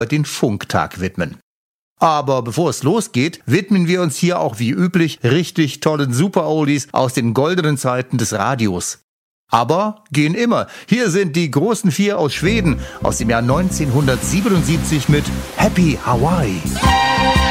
den Funktag widmen. Aber bevor es losgeht, widmen wir uns hier auch wie üblich richtig tollen Super-Oldies aus den goldenen Zeiten des Radios. Aber gehen immer. Hier sind die großen 4 aus Schweden aus dem Jahr 1977 mit Happy Hawaii.